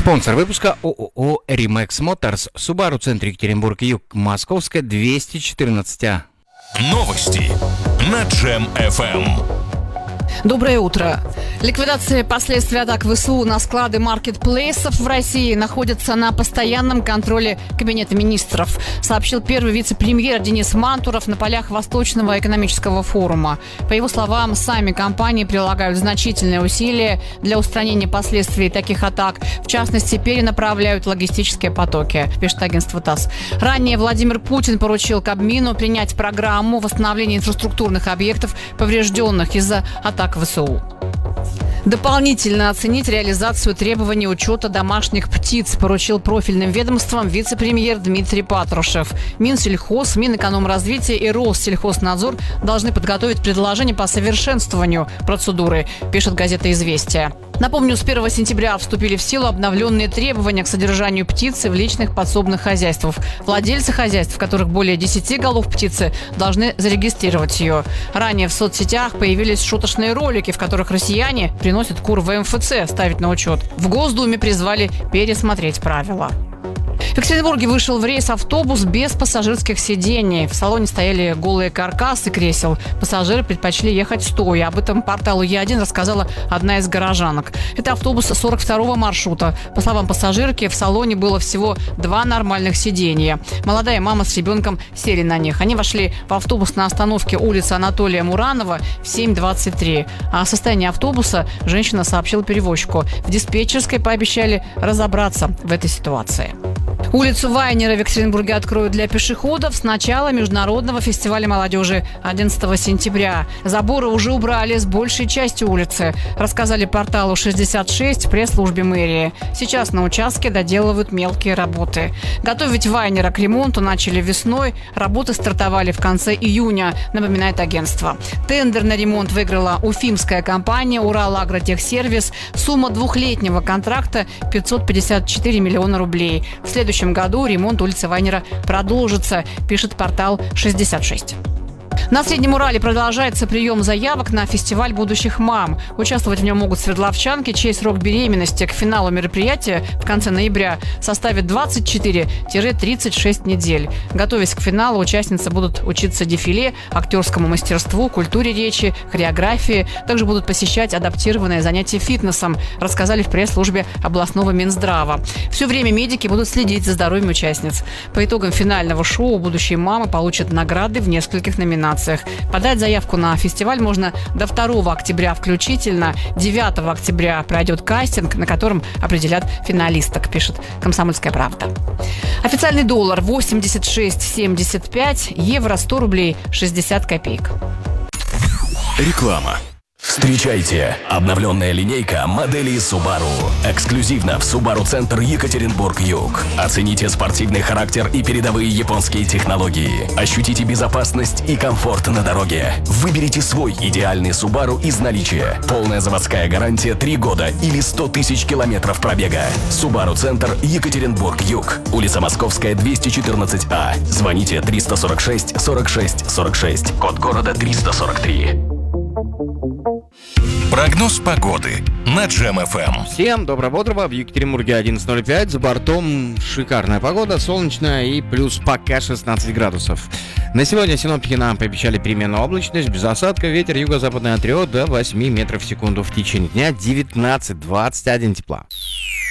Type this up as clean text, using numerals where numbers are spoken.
Спонсор выпуска ООО «Римекс Моторс», Subaru, центр Екатеринбург-Юг, Московская, 214А. Новости на Джем FM. Доброе утро. Ликвидация последствий атак ВСУ на склады маркетплейсов в России находится на постоянном контроле Кабинета министров, сообщил первый вице-премьер Денис Мантуров на полях Восточного экономического форума. По его словам, сами компании прилагают значительные усилия для устранения последствий таких атак. В частности, перенаправляют логистические потоки, пишет агентство ТАСС. Ранее Владимир Путин поручил Кабмину принять программу восстановления инфраструктурных объектов, поврежденных из-за атак ВСУ. Дополнительно оценить реализацию требований учета домашних птиц поручил профильным ведомствам вице-премьер Дмитрий Патрушев. Минсельхоз, Минэкономразвитие и Россельхознадзор должны подготовить предложение по совершенствованию процедуры, пишет газета «Известия». Напомню, с 1 сентября вступили в силу обновленные требования к содержанию птицы в личных подсобных хозяйствах. Владельцы хозяйств, в которых более 10 голов птицы, должны зарегистрировать ее. Ранее в соцсетях появились шуточные ролики, в которых россияне приносят кур в МФЦ ставить на учет. В Госдуме призвали пересмотреть правила. В Екатеринбурге вышел в рейс автобус без пассажирских сидений. В салоне стояли голые каркасы кресел. Пассажиры предпочли ехать стоя. Об этом порталу Е1 рассказала одна из горожанок. Это автобус 42-го маршрута. По словам пассажирки, в салоне было всего 2 нормальных сиденья. Молодая мама с ребенком сели на них. Они вошли в автобус на остановке улицы Анатолия Муранова в 7:23. О состоянии автобуса женщина сообщила перевозчику. В диспетчерской пообещали разобраться в этой ситуации. Улицу Вайнера в Екатеринбурге откроют для пешеходов с начала Международного фестиваля молодежи 11 сентября. Заборы уже убрали с большей части улицы, рассказали порталу 66 в пресс-службе мэрии. Сейчас на участке доделывают мелкие работы. Готовить Вайнера к ремонту начали весной, работы стартовали в конце июня, напоминает агентство. Тендер на ремонт выиграла уфимская компания «Урал-Агротехсервис». Сумма двухлетнего контракта – 554 миллиона рублей. В следующем году ремонт улицы Вайнера продолжится, пишет портал 66. На Среднем Урале продолжается прием заявок на фестиваль будущих мам. Участвовать в нем могут свердловчанки, чей срок беременности к финалу мероприятия в конце ноября составит 24-36 недель. Готовясь к финалу, участницы будут учиться дефиле, актерскому мастерству, культуре речи, хореографии. Также будут посещать адаптированные занятия фитнесом, рассказали в пресс-службе областного Минздрава. Все время медики будут следить за здоровьем участниц. По итогам финального шоу будущие мамы получат награды в нескольких номинациях. Подать заявку на фестиваль можно до 2 октября включительно. 9 октября пройдет кастинг, на котором определят финалисток, пишет «Комсомольская правда». Официальный доллар 86,75, евро 100 рублей 60 копеек. Реклама. Встречайте! Обновленная линейка моделей Subaru. Эксклюзивно в Subaru центр Екатеринбург-Юг. Оцените спортивный характер и передовые японские технологии. Ощутите безопасность и комфорт на дороге. Выберите свой идеальный Subaru из наличия. Полная заводская гарантия 3 года или 100 тысяч километров пробега. Subaru центр Екатеринбург-Юг. Улица Московская, 214А. Звоните 346 46 46. Код города 343. Прогноз погоды на Джем FM. Всем доброго утрова. В Екатеринбурге 11:05. За бортом шикарная погода, солнечная и плюс пока 16 градусов. На сегодня синоптики нам пообещали переменную облачность, без осадков, ветер юго-западный от 3 до 8 метров в секунду. В течение дня 19-21 тепла.